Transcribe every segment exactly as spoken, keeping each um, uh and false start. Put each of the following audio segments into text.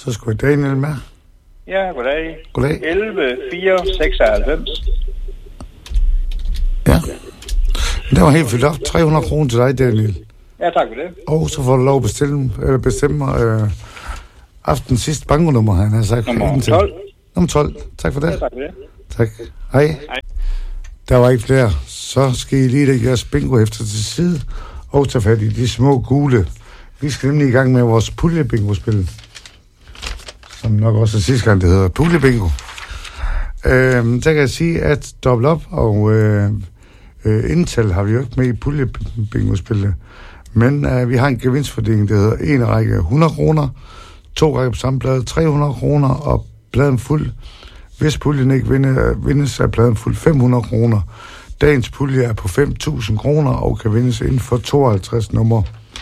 Så skulle Daniel med. Ja, goddag. Goddag. elleve fire seksoghalvfems. Ja. Det var helt fyldt op. tre hundrede kroner til dig, Daniel. Ja, tak for det. Og så får du lov at bestemme, eller bestemme øh, aftens sidste bankonummer, han har sagt. Nummer tolv. Nummer tolv. Tak for det. Ja, tak for det. Tak. Hej. Hej. Der var ikke flere. Så skal I lige lægge jeres bingo efter til side og tage fat i de små gule. Vi skal nemlig i gang med vores pulje-bingo-spil. Som nok også er sidste gang, det hedder pulje-bingo. Øh, der kan jeg sige, at dobbelt op og øh, øh, indtal har vi jo ikke med i pulje-bingo-spillet. Men øh, vi har en gevinstfordeling, der hedder en række hundrede kroner, to række på samme plade tre hundrede kroner og pladen fuld. Hvis puljen ikke vinder, vindes, er pladen fuld fem hundrede kroner. Dagens pulje er på fem tusind kroner og kan vindes inden for tooghalvtreds numre.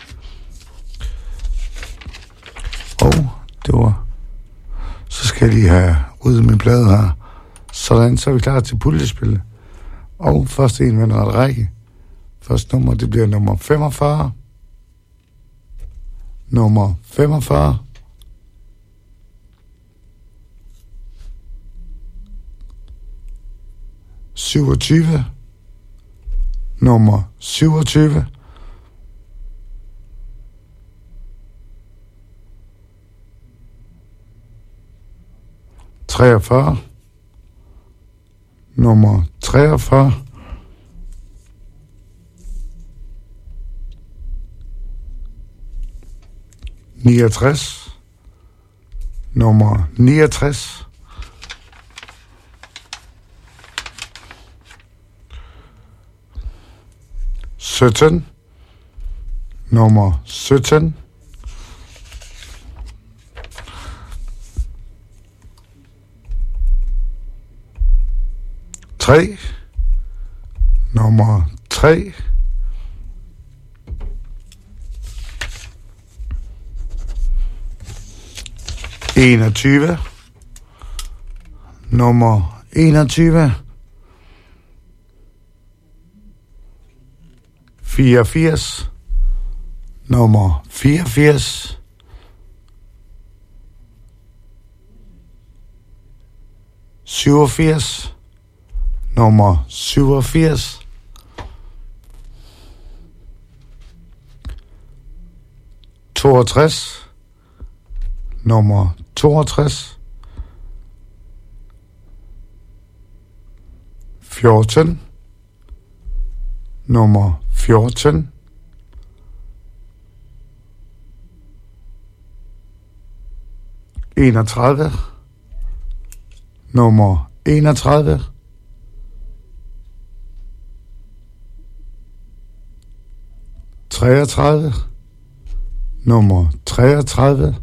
Og det var... Så skal jeg lige have ryddet min plade her. Sådan, så er vi klar til puljespil. Og først en med en ret række. Første nummer, det bliver nummer femogfyrre. Nummer femogfyrre. syvogtyve. Nummer syvogtyve. treogfyrre. Nummer treogfyrre. niogtres. Nummer niogtres. sytten. Nummer sytten. tre. Nummer tre. enogtyve. Nummer enogtyve. fireogfirs. Nummer fireogfirs. syvogfirs. Nummer syvogfirs. toogtres. Nummer toogtres. fjorten. Nummer fjorten. enogtredive. Nummer enogtredive. treogtredive. Nummer treogtredive.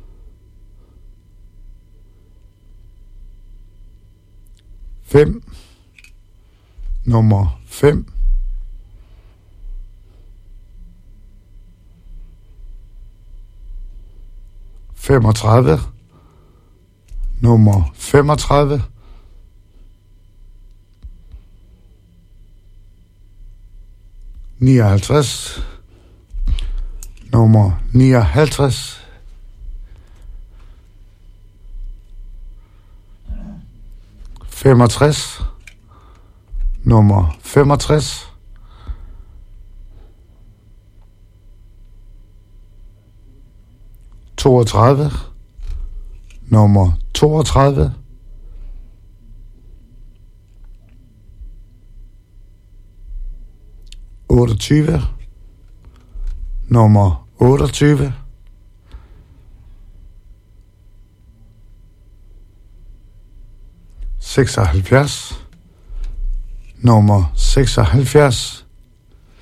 fem. Nummer fem. femogtredive. Nummer femogtredive. nioghalvtreds. Nummer nioghalvtreds. femogtres. Nummer femogtres. toogtredive. Nummer toogtredive. otteogtyve. Nummer otteogtyve. seksoghalvfjerds. Nummer seksoghalvfjerds.